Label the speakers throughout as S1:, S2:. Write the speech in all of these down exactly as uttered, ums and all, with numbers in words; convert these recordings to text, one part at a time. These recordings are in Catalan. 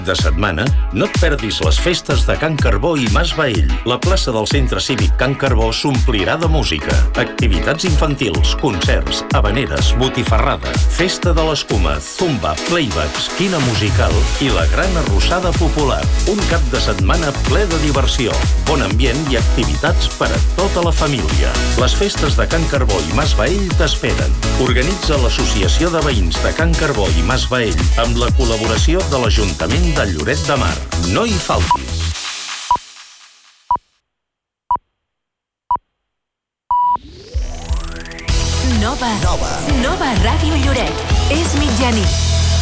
S1: De setmana, no et perdis les festes de Can Carbó i Mas Baell. La plaça del Centre Cívic Can Carbó s'omplirà de música. Activitats infantils, concerts, habaneres, botifarrada, festa de l'escuma, zumba, playback, esquina musical i la gran arrossada popular. Un cap de setmana ple de diversió, bon ambient i activitats per a tota la família. Les festes de Can Carbó i Mas Baell t'esperen. Organitza l'Associació de Veïns de Can Carbó i Mas Baell amb la col·laboració de l'Ajuntament de Lloret de Mar. No hi faltis!
S2: Nova. Nova. Nova Ràdio Lloret. És mitjanit.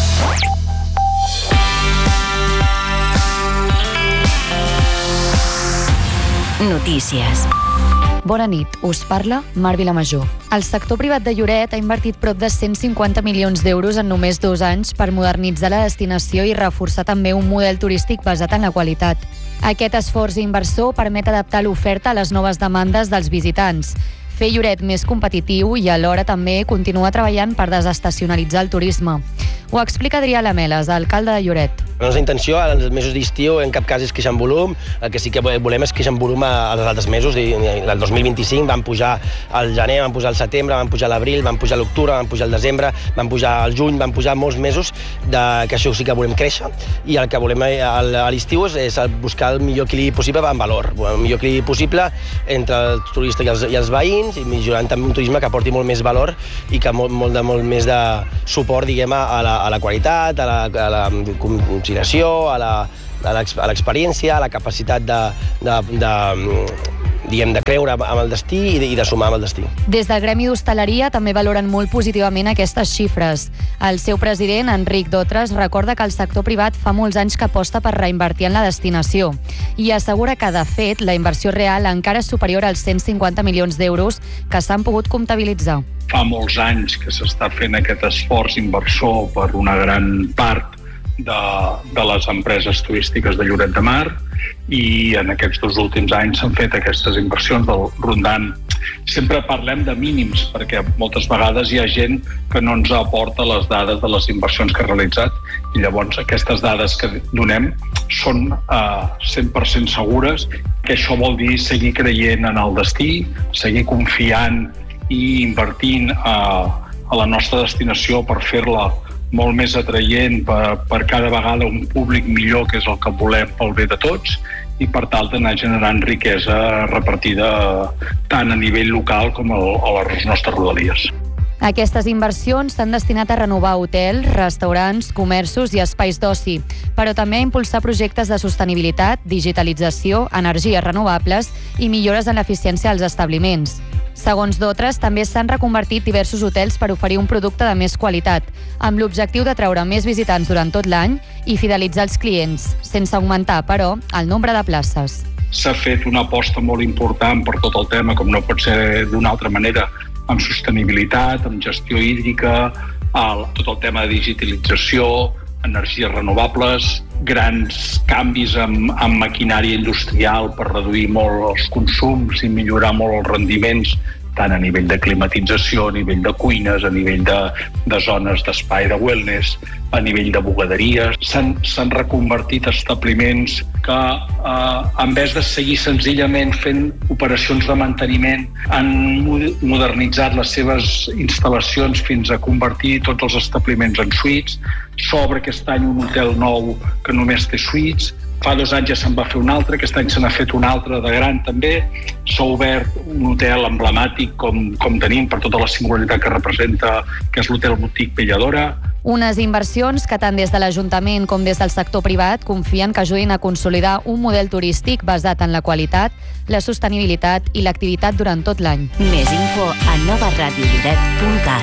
S2: Notícies.
S3: Bona nit, us parla Mar Vilamajor. El sector privat de Lloret ha invertit prop de cent cinquanta milions d'euros en només dos anys per modernitzar la destinació i reforçar també un model turístic basat en la qualitat. Aquest esforç inversor permet adaptar l'oferta a les noves demandes dels visitants, fer Lloret més competitiu i alhora també continuar treballant per desestacionalitzar el turisme. Ho explica Adrià Lameles, alcalde de Lloret.
S4: La nostra intenció als mesos d'estiu en cap cas és queixar en volum, el que sí que volem és queixar en volum als altres mesos. El dos mil vint-i-cinc van pujar al gener, van pujar al setembre, van pujar a l'abril, van pujar a l'octubre, van pujar al desembre, van pujar al juny, van pujar molts mesos, de, que això sí que volem créixer, i el que volem a l'estiu és, és buscar el millor equilibri possible en valor, el millor equilibri possible entre el turista i els, i els veïns, i millorant també un turisme que aporti molt més valor i que molt, molt, de, molt més de suport, diguem, a la, a la qualitat, a la, a la conciliació, a la, a l'experiència, a la capacitat de, de, de, diguem, de creure amb el destí i de, i de sumar amb el destí.
S3: Des del Gremi d'Hostaleria també valoren molt positivament aquestes xifres. El seu president, Enric Dotres, recorda que el sector privat fa molts anys que aposta per reinvertir en la destinació i assegura que, de fet, la inversió real encara és superior als cent cinquanta milions d'euros que s'han pogut comptabilitzar.
S5: Fa molts anys que s'està fent aquest esforç inversor per una gran part de, de les empreses turístiques de Lloret de Mar, i en aquests dos últims anys s'han fet aquestes inversions del rondant. Sempre parlem de mínims perquè moltes vegades hi ha gent que no ens aporta les dades de les inversions que ha realitzat, i llavors aquestes dades que donem són eh, cent per cent segures, que això vol dir seguir creient en el destí, seguir confiant i invertint a, a la nostra destinació per fer-la molt més atraient per, per cada vegada un públic millor, que és el que volem pel bé de tots, i per tal d'anar generant riquesa repartida tant a nivell local com a, a les nostres rodalies.
S3: Aquestes inversions s'han destinat a renovar hotels, restaurants, comerços i espais d'oci, però també a impulsar projectes de sostenibilitat, digitalització, energies renovables i millores en l'eficiència dels establiments. Segons Dotres, també s'han reconvertit diversos hotels per oferir un producte de més qualitat, amb l'objectiu d'atraure més visitants durant tot l'any i fidelitzar els clients, sense augmentar, però, el nombre de places.
S5: S'ha fet una aposta molt important per tot el tema, com no pot ser d'una altra manera, amb sostenibilitat, amb gestió hídrica, el, tot el tema de digitalització, energies renovables, grans canvis en, en maquinària industrial per reduir molt els consums i millorar molt els rendiments, tant a nivell de climatització, a nivell de cuines, a nivell de, de zones d'espai de wellness, a nivell de bugaderies. S'han, s'han reconvertit establiments que, eh, en vez de seguir senzillament fent operacions de manteniment, han modernitzat les seves instal·lacions fins a convertir tots els establiments en suites. S'obre aquest any un hotel nou que només té suites. Fa dos anys ja se'n va fer un altre, aquest any se n'ha fet un altre de gran també. S'ha obert un hotel emblemàtic com, com tenim per tota la singularitat que representa, que és l'hotel Boutique Belladora.
S3: Unes inversions que tant des de l'Ajuntament com des del sector privat confien que ajudin a consolidar un model turístic basat en la qualitat, la sostenibilitat i l'activitat durant tot l'any.
S2: Més info a nova ràdio lloret punt cat.